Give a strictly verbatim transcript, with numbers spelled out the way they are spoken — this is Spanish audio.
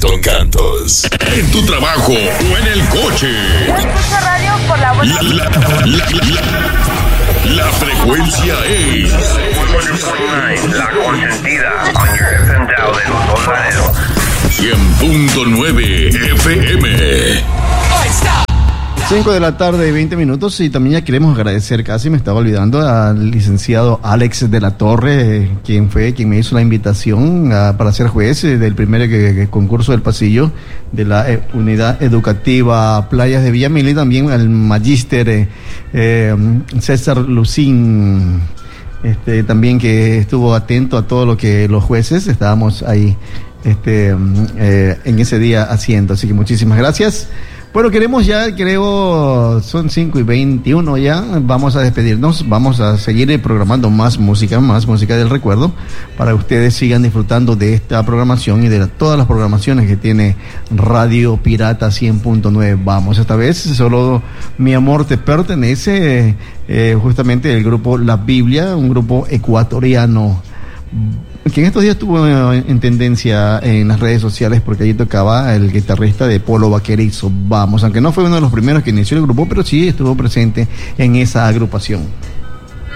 con Cantos. En tu trabajo o en el coche. Yo escucho radio por la buena. La, la, la, la, la frecuencia es La consentida. On your F M dial de los dos lados. cien punto nueve F M. Ahí está. cinco de la tarde, veinte minutos, y también ya queremos agradecer, casi me estaba olvidando, al licenciado Alex de la Torre, eh, quien fue quien me hizo la invitación a, para ser juez eh, del primer eh, concurso del pasillo de la eh, unidad educativa Playas de Villamil, y también al magíster eh, eh, César Lucín, este, también que estuvo atento a todo lo que los jueces estábamos ahí este, eh, en ese día haciendo. Así que muchísimas gracias. Bueno, queremos ya, creo, son cinco y veintiuno ya, vamos a despedirnos, vamos a seguir programando más música, más música del recuerdo, para que ustedes sigan disfrutando de esta programación y de la, todas las programaciones que tiene Radio Pirata cien punto nueve. Vamos, esta vez solo Mi Amor Te Pertenece, eh, justamente el grupo La Biblia, un grupo ecuatoriano, que en estos días estuvo en tendencia en las redes sociales porque allí tocaba el guitarrista de Polo Vaquerizo. Vamos, aunque no fue uno de los primeros que inició el grupo, pero sí estuvo presente en esa agrupación.